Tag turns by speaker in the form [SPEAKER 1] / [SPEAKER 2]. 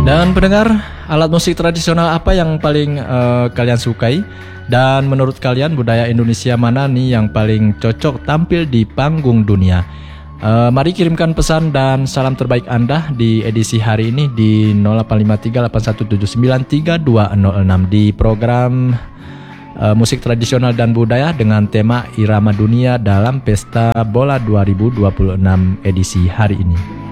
[SPEAKER 1] Dan pendengar, alat musik tradisional apa yang paling kalian sukai? Dan menurut kalian budaya Indonesia mana nih yang paling cocok tampil di panggung dunia? Mari kirimkan pesan dan salam terbaik Anda di edisi hari ini di 085381793206 di program musik tradisional dan budaya dengan tema Irama Dunia dalam Pesta Bola 2026 edisi hari ini.